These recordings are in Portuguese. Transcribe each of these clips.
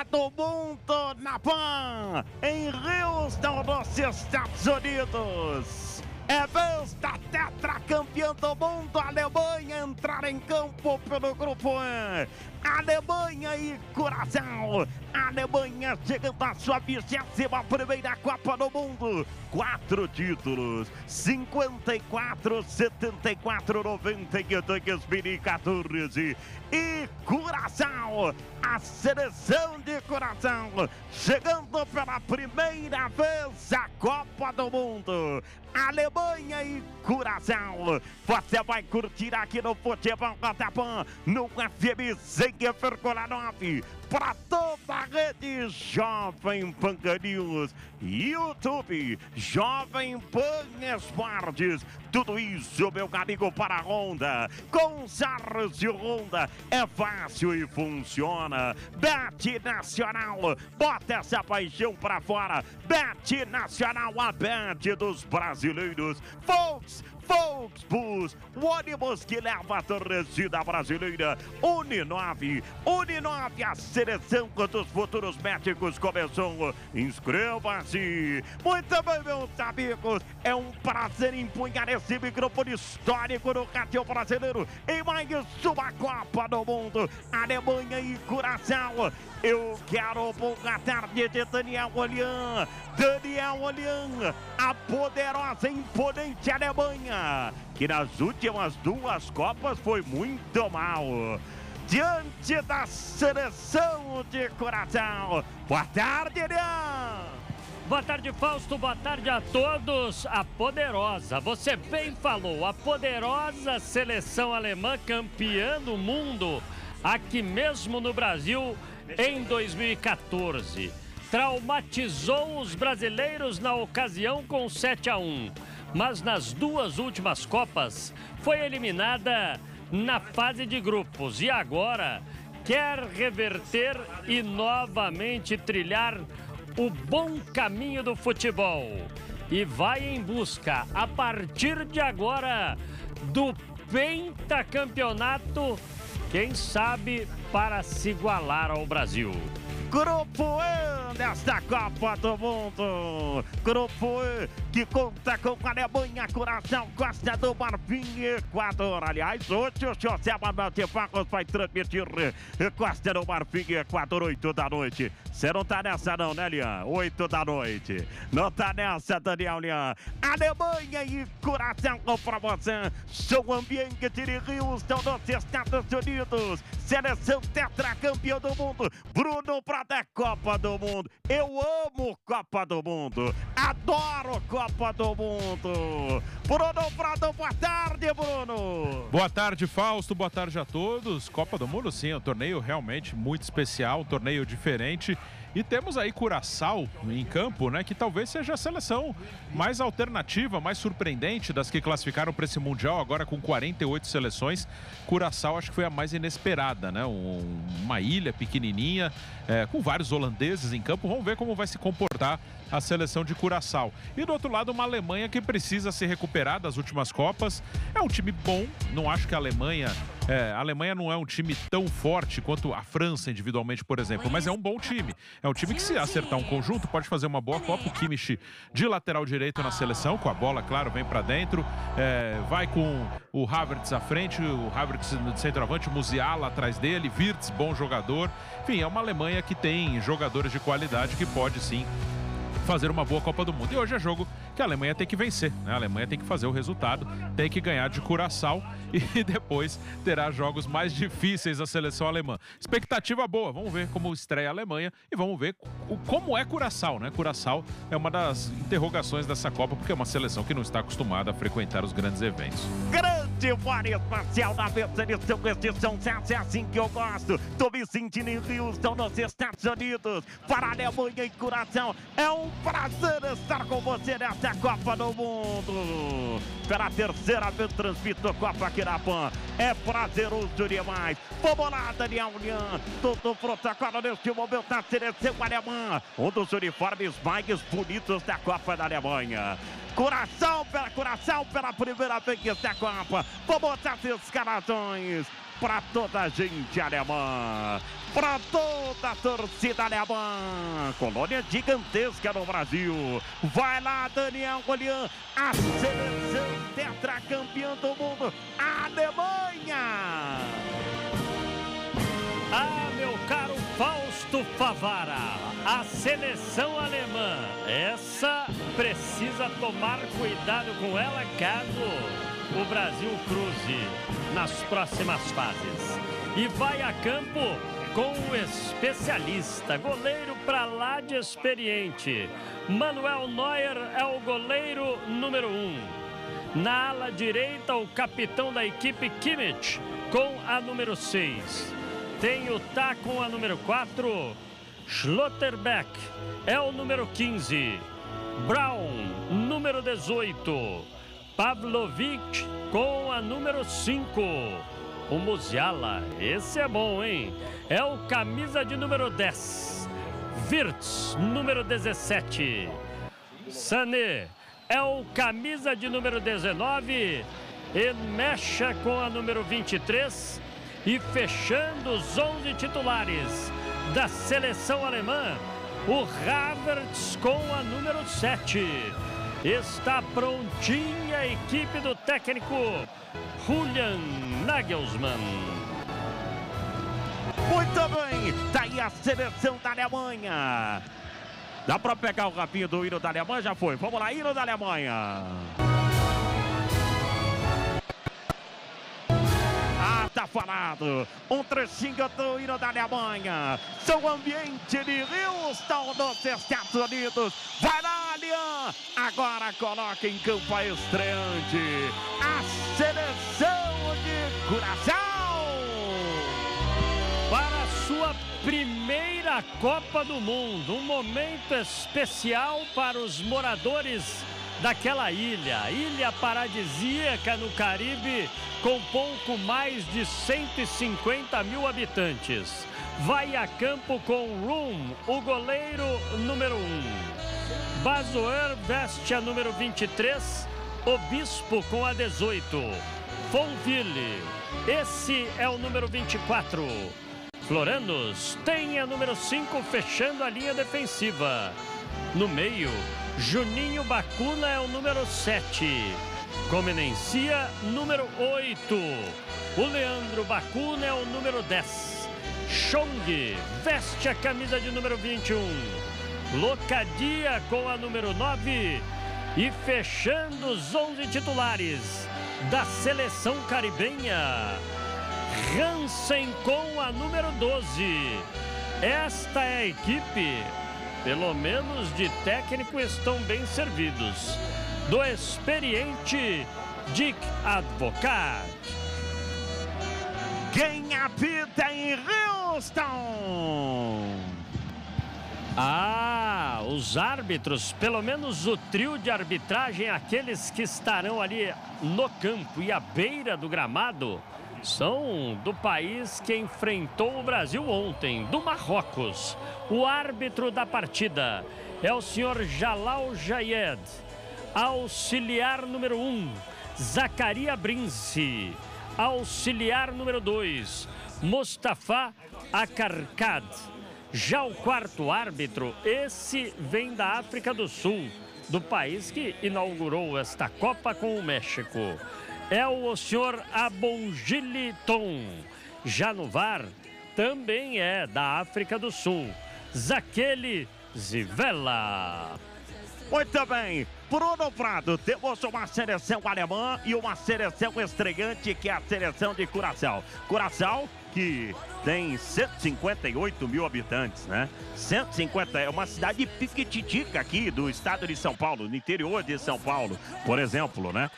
do Mundo na PAN, em Houston, nos Estados Unidos. É vez da tetracampeã do mundo, Alemanha, entrar em campo pelo grupo E. Alemanha e Curaçao. Alemanha chegando à sua 21ª Copa do Mundo. 4 títulos: 54, 74, 98, 2014. E Curaçao, a seleção de Curaçao, chegando pela primeira vez à Copa do Mundo. Alemanha e Curaçao. Você vai curtir aqui no Futebol da PAN, no FM 100,9, para toda a rede Jovem Pan News, YouTube, Jovem Pan Esportes. Tudo isso, meu amigo, para a Honda. Com Sérgio Honda é fácil e funciona. Bet Nacional, bota essa paixão para fora. Bet Nacional, a bet dos brasileiros. Volksbus, o ônibus que leva a torcida brasileira. Uninove, a seleção dos futuros médicos começou. Inscreva-se. Muito bem, meus amigos, é um prazer empunhar esse microfone histórico no rádio brasileiro em mais uma Copa do Mundo. Alemanha e Curaçao. Eu quero boa tarde de Daniel Olhan. Daniel Olhan, a poderosa e imponente Alemanha, que nas últimas 2 Copas foi muito mal diante da seleção de Curaçao. Boa tarde, Elian. Boa tarde, Fausto. Boa tarde a todos. A poderosa, você bem falou, a poderosa seleção alemã, campeã do mundo aqui mesmo no Brasil em 2014. Traumatizou os brasileiros na ocasião com 7-1, mas nas 2 últimas Copas foi eliminada na fase de grupos e agora quer reverter e novamente trilhar o bom caminho do futebol e vai em busca, a partir de agora, do pentacampeonato, quem sabe para se igualar ao Brasil. Grupo E desta Copa do Mundo. Grupo E que conta com Alemanha, Curaçao, Costa do Marfim e Equador. Aliás, hoje o José Manuel de Barros vai transmitir Costa do Marfim e Equador, 8 da noite. Você não tá nessa não, né, Lian? 8 da noite. Não tá nessa, Daniel Lian. Alemanha e Curaçao pra você. Sou ambiente de Houston, nos Estados Unidos. Seleção tetracampeão do mundo. Bruno Prado é Copa do Mundo. Eu amo Copa do Mundo. Adoro Copa do Mundo. Bruno Prado, boa tarde, Bruno. Boa tarde, Fausto. Boa tarde a todos. Copa do Mundo, sim, é um torneio realmente muito especial, um torneio diferente. E temos aí Curaçao em campo, né? Que talvez seja a seleção mais alternativa, mais surpreendente das que classificaram para esse Mundial, agora com 48 seleções. Curaçao acho que foi a mais inesperada, né? Uma ilha pequenininha, com vários holandeses em campo. Vamos ver como vai se comportar a seleção de Curaçao. E do outro lado, uma Alemanha que precisa se recuperar das últimas Copas. É um time bom, não acho que a Alemanha não é um time tão forte quanto a França individualmente, por exemplo, mas é um bom time. É um time que, se acertar um conjunto, pode fazer uma boa Copa. O Kimmich de lateral direito na seleção, com a bola, claro, vem pra dentro. Vai com o Havertz à frente, o Havertz de centroavante, o Musiala atrás dele, Wirtz, bom jogador. Enfim, é uma Alemanha que tem jogadores de qualidade que pode, sim, fazer uma boa Copa do Mundo. E hoje é jogo que a Alemanha tem que vencer, né? A Alemanha tem que fazer o resultado, tem que ganhar de Curaçao e depois terá jogos mais difíceis a seleção alemã. Expectativa boa, vamos ver como estreia a Alemanha e vamos ver como é Curaçao, né? Curaçao é uma das interrogações dessa Copa, porque é uma seleção que não está acostumada a frequentar os grandes eventos. Grande Vale Espacial da Versão Edição 7, é assim que eu gosto. Tô me sentindo em Houston, nos Estados Unidos, para a Alemanha e Curaçao. É um prazer estar com você nessa Copa do Mundo. Pela terceira vez transmito a Copa aqui na PAN. É prazeroso demais. Vamos lá, Daniel Lian. Todo o protocolo neste momento da seleção alemã. Um dos uniformes mais bonitos da Copa da Alemanha. Curaçao pela primeira vez nesta Copa. vou botar as escalações para toda a gente alemã, para toda a torcida alemã. Colônia gigantesca no Brasil. Vai lá, Daniel Golian, a seleção tetracampeã do mundo, a Alemanha. Ah, meu caro Fausto Favara, a seleção alemã, essa precisa tomar cuidado com ela caso o Brasil cruze nas próximas fases. E vai a campo com o especialista, goleiro pra lá de experiente. Manuel Neuer é o goleiro número 1. Na ala direita, o capitão da equipe Kimmich, com a número 6. Tem o Tá com a número 4. Schlotterbeck é o número 15. Braun, número 18. Pavlovic com a número 5. O Musiala, esse é bom, hein? É o camisa de número 10. Wirtz, número 17. Sané é o camisa de número 19. E mecha com a número 23. E fechando os 11 titulares da seleção alemã, o Havertz com a número 7. Está prontinha a equipe do técnico Julian Nagelsmann. Muito bem, tá aí a seleção da Alemanha. Dá para pegar o rapinho do hino da Alemanha? Já foi. Vamos lá, hino da Alemanha. Tá falado, um trechinho do hino da Alemanha, seu ambiente de Houston nos Estados Unidos. Vai lá, Lian, agora coloca em campo a estreante, a seleção de Curaçao. Para a sua primeira Copa do Mundo, um momento especial para os moradores daquela ilha paradisíaca no Caribe, com pouco mais de 150 mil habitantes. Vai a campo com Rum, o goleiro número 1. Bazoer veste a número 23, Obispo com a 18. Fonville, esse é o número 24. Floranos tem a número 5 fechando a linha defensiva. No meio, Juninho Bacuna é o número 7. Comenencia, número 8. O Leandro Bacuna é o número 10. Chong veste a camisa de número 21. Locadia com a número 9. E fechando os 11 titulares da seleção caribenha, Hansen com a número 12. Esta é a equipe, pelo menos de técnico estão bem servidos, do experiente Dick Advocaat. Quem apita em Houston? Os árbitros, pelo menos o trio de arbitragem, aqueles que estarão ali no campo e à beira do gramado, são do país que enfrentou o Brasil ontem, do Marrocos. O árbitro da partida é o senhor Jalal Jayed. Auxiliar número 1, Zacaria Brinci. Auxiliar número 2, Mustafa Akarkad. Já o quarto árbitro, esse vem da África do Sul, do país que inaugurou esta Copa com o México. É o senhor Abongili Tom. Já no VAR, também é da África do Sul, Zakeli Zivela. Muito bem, Bruno Prado, temos uma seleção alemã e uma seleção estreante, que é a seleção de Curaçao. Curaçao, que tem 158 mil habitantes, né? 150, é uma cidade piquititica aqui do estado de São Paulo, no interior de São Paulo, por exemplo, né?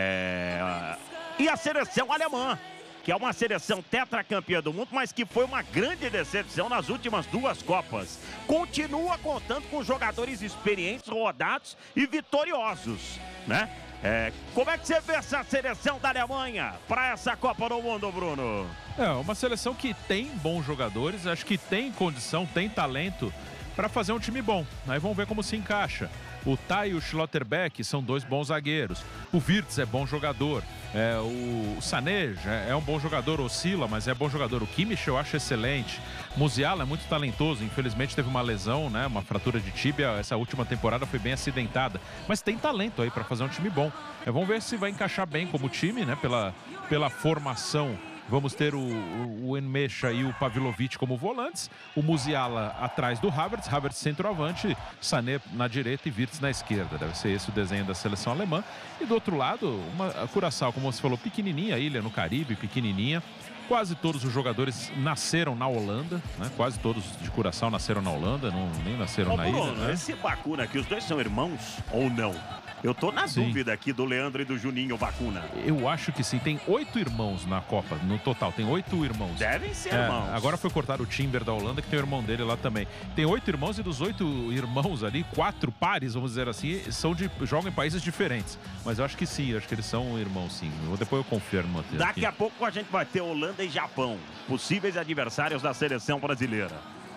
E a seleção alemã, que é uma seleção tetracampeã do mundo, mas que foi uma grande decepção nas últimas duas Copas. Continua contando com jogadores experientes, rodados e vitoriosos, né? Como é que você vê essa seleção da Alemanha para essa Copa do Mundo, Bruno? É uma seleção que tem bons jogadores, acho que tem condição, tem talento para fazer um time bom. Aí vamos ver como se encaixa. O Tai e o Schlotterbeck são dois bons zagueiros. O Wirtz é bom jogador. O Sané é um bom jogador, oscila, mas é bom jogador. O Kimmich eu acho excelente. Musiala é muito talentoso. Infelizmente teve uma lesão, né? Uma fratura de tíbia. Essa última temporada foi bem acidentada. Mas tem talento aí para fazer um time bom. Vamos ver se vai encaixar bem como time, né? Pela formação. Vamos ter o Enmecha e o Pavlovic como volantes, o Musiala atrás do Havertz centroavante, Sané na direita e Wirtz na esquerda. Deve ser esse o desenho da seleção alemã. E do outro lado, a Curaçao, como você falou, pequenininha, ilha no Caribe, pequenininha. Quase todos os jogadores nasceram na Holanda, né? Quase todos de Curaçao nasceram na Holanda, nem nasceram na ilha. Né? Esse Bacuna aqui, os dois são irmãos ou não? Eu tô na dúvida aqui do Leandro e do Juninho Bacuna. Eu acho que sim. Tem 8 irmãos na Copa, no total. Tem 8 irmãos. Devem ser irmãos. Agora foi cortado o Timber da Holanda, que tem o irmão dele lá também. Tem 8 irmãos e dos 8 irmãos ali, 4 pares, vamos dizer assim, jogam em países diferentes. Mas eu acho que sim, acho que eles são irmãos, sim. Depois eu confirmo. Daqui a pouco a gente vai ter Holanda e Japão, possíveis adversários da seleção brasileira.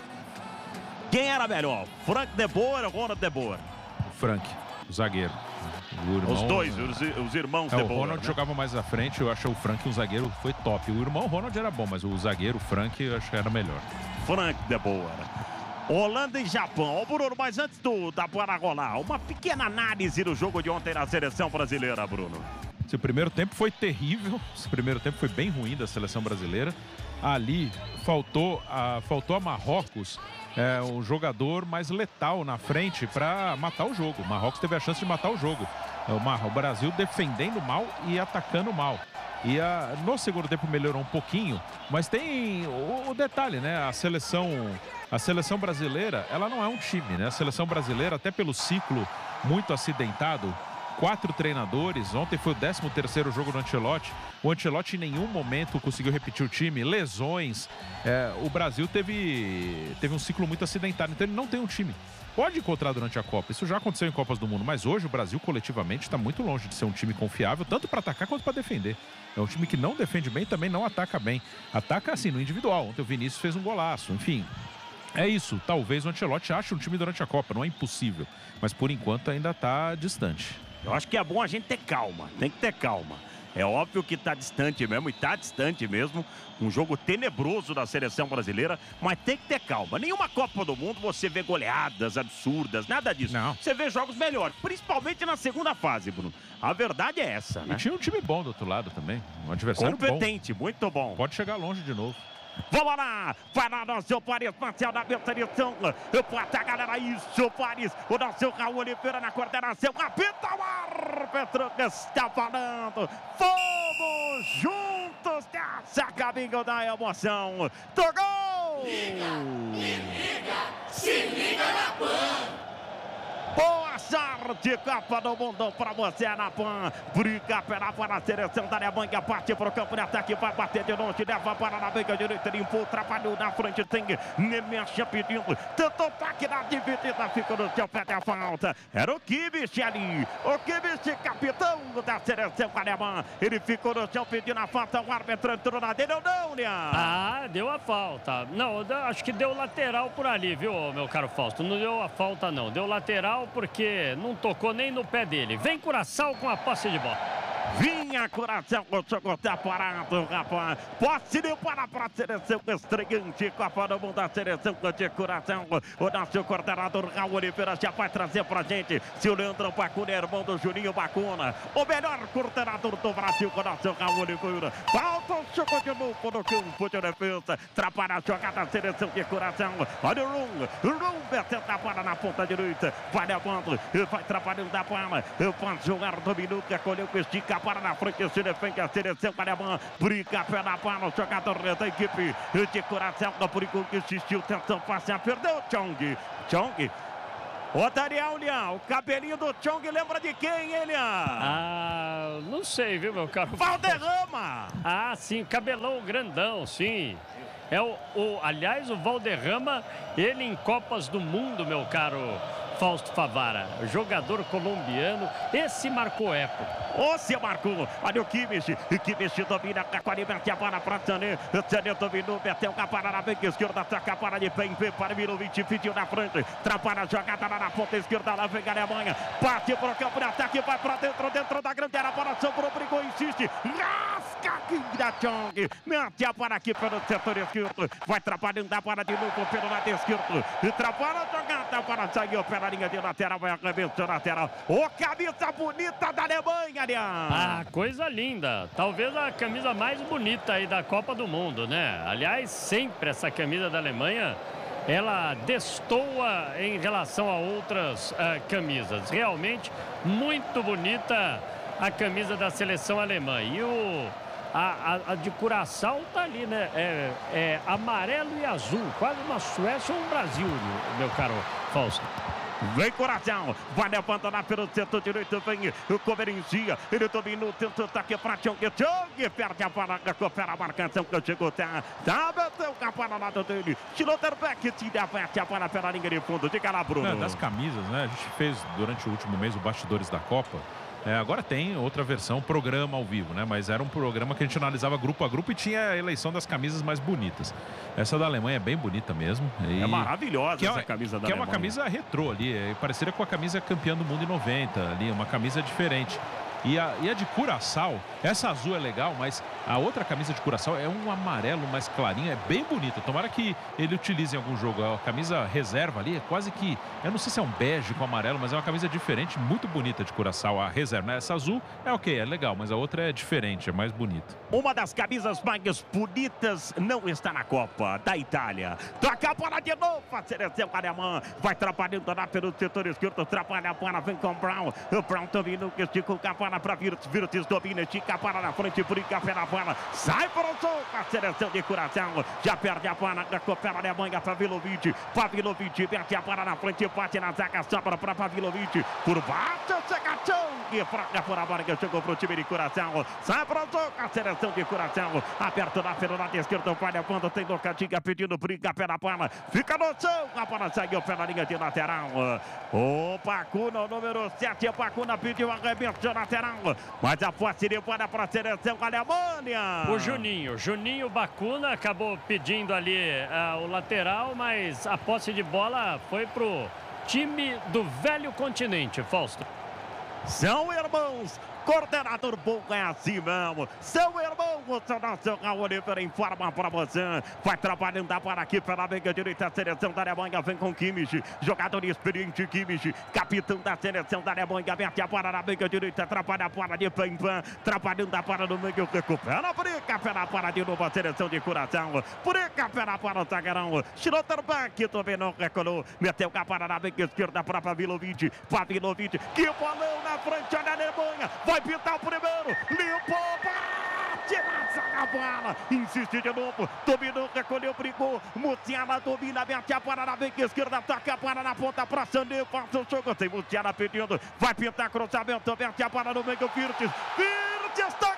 Quem era melhor? Frank de Boer ou Ronald de Boer? O Frank, o zagueiro. Os dois, os irmãos de Boer. O Ronald jogava mais à frente, eu acho o Frank um zagueiro foi top. O irmão Ronald era bom, mas o zagueiro Frank eu acho que era melhor. Frank de Boer. Holanda e Japão. Ó, Bruno, mas antes da bola rolar, uma pequena análise do jogo de ontem na seleção brasileira, Bruno. O primeiro tempo foi terrível, o primeiro tempo foi bem ruim da seleção brasileira. Ali faltou a Marrocos um jogador mais letal na frente para matar o jogo. O Marrocos teve a chance de matar o jogo. O Brasil defendendo mal e atacando mal. E no segundo tempo melhorou um pouquinho, mas tem o detalhe, né? A seleção brasileira, ela não é um time, né? A seleção brasileira, até pelo ciclo muito acidentado, 4 treinadores, ontem foi o 13º jogo do Ancelotti. O Ancelotti em nenhum momento conseguiu repetir o time, lesões. O Brasil teve um ciclo muito acidentado, então ele não tem um time. Pode encontrar durante a Copa, isso já aconteceu em Copas do Mundo, mas hoje o Brasil coletivamente está muito longe de ser um time confiável, tanto para atacar quanto para defender. É um time que não defende bem, também não ataca bem. Ataca assim, no individual. Ontem o Vinícius fez um golaço, enfim. É isso, talvez o Ancelotti ache um time durante a Copa, não é impossível, mas por enquanto ainda está distante. Eu acho que é bom a gente ter calma, tem que ter calma. É óbvio que está distante mesmo, e está distante mesmo. Um jogo tenebroso da seleção brasileira, mas tem que ter calma. Nenhuma Copa do Mundo você vê goleadas absurdas, nada disso. Não. Você vê jogos melhores, principalmente na segunda fase, Bruno. A verdade é essa, né? E tinha um time bom do outro lado também, um adversário competente, bom. Muito bom. Pode chegar longe de novo. Vamos lá, vai lá, nosso Paris, Marcel na autorização, a galera, isso, Paris, o nosso Raul Oliveira na coordenação, apita o árbitro que está falando, fomos juntos nessa caminho da emoção, tocou! Se liga na PAN! Boa sorte, Copa do Mundo pra você na PAN. Briga pela para a seleção da Alemanha. Parte pro campo de ataque, vai bater de longe, leva para na meia direita, limpou, trabalhou na frente, tem Nemecha pedindo. Tentou toque na dividida, fica no seu pé da falta. Era o Kimmich ali. O Kimmich, capitão da seleção alemã. Ele ficou no chão pedindo a falta. O árbitro entrou na dele ou não, Lian? Deu a falta. Não, acho que deu lateral por ali, viu, meu caro Fausto? Não deu a falta, não. Deu lateral porque não tocou nem no pé dele. Vem Curaçao com a posse de bola. Vinha Curaçao, o jogo tá parado, rapaz. Posse de bola para a seleção estreante. Copa do Mundo da seleção de Curaçao. O nosso coordenador Raul Oliveira já vai trazer pra gente. Se o Leandro Bacuna, irmão do Juninho Bacuna. O melhor coordenador do Brasil com o nosso Raul Oliveira. Falta o jogo de novo no campo de defesa. Trabalha a jogada da seleção de Curaçao. Olha o Rum metendo a bola na ponta direita. Vai levando, vai trabalhando a bola. Faz jogar do minuto, acolheu com estica para na frente, se defende a seleção alemã, briga pela bola, o jogador da equipe de Curaçao, por enquanto insistiu, tentou passar, perdeu o Chong. Ô Daniel, Lian, o cabelinho do Chong lembra de quem, hein, Lian? Não sei, viu, meu caro? Valderrama! Sim, cabelão grandão, sim. Aliás, o Valderrama, ele em Copas do Mundo, meu caro Fausto Favara, jogador colombiano, esse marcou época. Você marcou, olha o Kimmich domina, Caquari mete a bola para Sané dominou, meteu a para na banca esquerda, ataca para de bem, para Milovic, pediu na frente, atrapalha a jogada lá na ponta esquerda, lá vem a Alemanha, bate para o campo de ataque, vai para dentro da grande área, bola sobrou, brigou, insiste, rasca Kim, mete a bola aqui pelo setor esquerdo, vai trabalhando a bola de novo pelo lado esquerdo, e trabalha a jogada para sair pela linha de lateral, vai arrebentar lateral, camisa bonita da Alemanha, Ah, coisa linda. Talvez a camisa mais bonita aí da Copa do Mundo, né? Aliás, sempre essa camisa da Alemanha, ela destoa em relação a outras camisas. Realmente, muito bonita a camisa da seleção alemã. E a de Curaçao tá ali, né? É amarelo e azul. Quase uma Suécia ou um Brasil, meu caro Fausto. Vem Curaçao, vai levantar pelo setor direito, vem o Coverencia, ele dominou, tentou ataque para Chong, perde a bola, recupera a marcação que chegou, bateu com a bola lá do dele, Schlotterbeck tira a bola pela linha de fundo, diga lá, Bruno. Das camisas, né, a gente fez durante o último mês o Bastidores da Copa. Agora tem outra versão, programa ao vivo, né? Mas era um programa que a gente analisava grupo a grupo e tinha a eleição das camisas mais bonitas. Essa da Alemanha é bem bonita mesmo. É maravilhosa essa camisa da Alemanha. Que é uma camisa retrô ali, parecida com a camisa campeã do mundo em 90, ali, uma camisa diferente. E a de Curaçao, essa azul é legal, mas a outra camisa de Curaçao é um amarelo mais clarinho, é bem bonita. Tomara que ele utilize em algum jogo. A camisa reserva ali é quase que, eu não sei se é um bege com amarelo, mas é uma camisa diferente, muito bonita de Curaçao. A reserva, né? Essa azul é ok, é legal, mas a outra é diferente, é mais bonita. Uma das camisas mais bonitas não está na Copa da Itália. Toca a bola de novo, a seleção alemã vai trabalhando lá pelo setor esquerdo, trabalha a bola, vem com o Brown. O Brown dominou, que estica o bola para Wirtz domina, estica a bola na frente, briga pela bola, sai para o soco, a seleção de Curaçao, já perde a bola, recupera a Alemanha, Pavilovic, mete a bola na frente, bate na zaga, sobra para Pavilovic, por baixo, Chegachão, e fraca por a bola que chegou para o time de Curaçao, sai para o soco, a seleção de Curaçao, aberto lá pelo lado esquerdo, vai levando, tem Locadinha pedindo, briga pela bola, fica no chão, a bola saiu pela linha de lateral, o Bacuna, o número 7, o Bacuna pediu arremesso lateral, mas a posse de bola para a seleção Alemanha. O Juninho Bacuna acabou pedindo ali o lateral, mas a posse de bola foi pro time do velho continente, Fausto. São irmãos. Coordenador bom é assim mesmo. São irmãos, o Nacional Oliveira informa para você. Vai trabalhando a bola aqui pela meia direita. A seleção da Alemanha vem com Kimmich. Jogador experiente Kimmich. Capitão da seleção da Alemanha. Mete a bola na meia direita. Atrapalha a bola de Pempan. Trabalhando a bola no meio. Recupera. Briga pela bola de novo. A seleção de Curaçao. Briga pela bola do zagueirão. Schlotterbeck também não recolou. Meteu a bola na meia esquerda para Pavilovic. Que bolão na frente da Alemanha. Vai pintar o primeiro, limpou, bate na bola, insiste de novo, dominou, recolheu, brigou, Musiala domina, mete a bola na meia esquerda, toca a bola na ponta pra Sané, passa o jogo, tem Musiala pedindo, vai pintar cruzamento, mete a bola no meio, Wirtz está